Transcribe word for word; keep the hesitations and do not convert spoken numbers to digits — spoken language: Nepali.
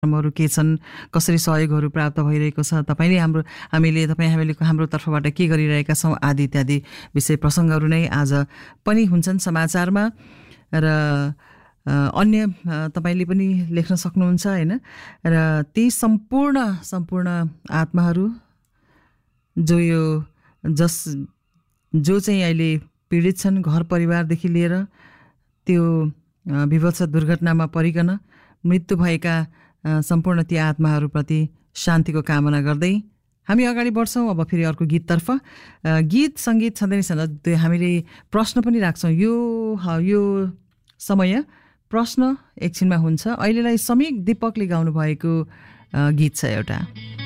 हरू के छन्, कसरी सहयोगहरू प्राप्त भइरहेको छ, तपाईँले हाम्रो हामीले तपाईँ हामीले हाम्रो तर्फबाट के गरिरहेका छौँ आदि इत्यादि विषय प्रसङ्गहरू नै आज पनि हुन्छन् समाचारमा। र अन्य तपाईँले पनि लेख्न सक्नुहुन्छ होइन। र ती सम्पूर्ण सम्पूर्ण आत्माहरू जो यो जस जो चाहिँ अहिले पीडित छन्, घर परिवारदेखि लिएर त्यो विभत्स दुर्घटनामा परिकन मृत्यु भएका सम्पूर्ण ती आत्माहरूप्रति शान्तिको कामना गर्दै हामी अगाडि बढ्छौँ। अब फेरि अर्को गीततर्फ। गीत सङ्गीत छँदै छँदै हामीले प्रश्न पनि राख्छौँ। यो यो समय प्रश्न एकछिनमा हुन्छ। अहिलेलाई समीक दीपकले गाउनु भएको गीत छ एउटा।